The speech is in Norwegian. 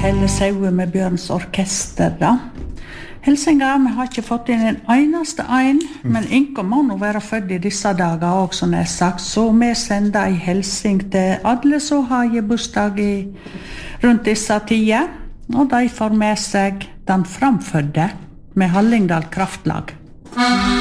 Pelle Saue med Bjørns orkester da. Hilsinga, vi har ikke fått inn en eneste ein, men Inko må nå være født i disse dager også, som sagt, så vi sender en hilsing til alle som har bursdag rundt disse tider, og de får med seg den framfødde med Hallingdal Kraftlag.